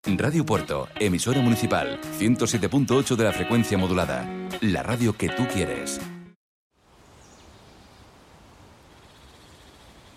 Radio Puerto, emisora municipal, 107.8 de la frecuencia modulada. La radio que tú quieres.